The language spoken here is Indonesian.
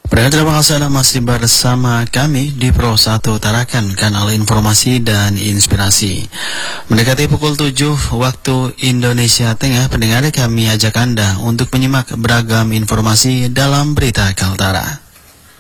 Pendengar, terima kasih Anda masih bersama kami di Pro 1 Tarakan, kanal informasi dan inspirasi. Mendekati pukul 7 waktu Indonesia Tengah, pendengar, kami ajak Anda untuk menyimak beragam informasi dalam Berita Kaltara.